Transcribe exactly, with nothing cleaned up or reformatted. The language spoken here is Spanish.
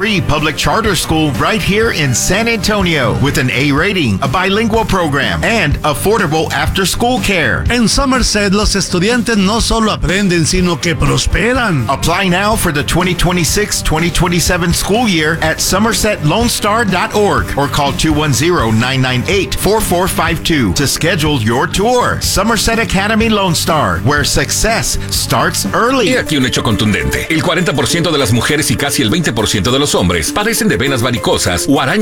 free public charter school right here in San Antonio with an A rating, a bilingual program, and affordable after-school care. En Somerset, los estudiantes no solo aprenden, sino que prosperan. Apply now for the twenty twenty-six twenty twenty-seven school year at somerset lone star dot org or call two one zero, nine nine eight, four four five two to schedule your tour. Somerset Academy Lone Star, where success starts early. He aquí un hecho contundente. El cuarenta por ciento de las mujeres y casi el veinte por ciento de los hombres padecen de venas varicosas o arañas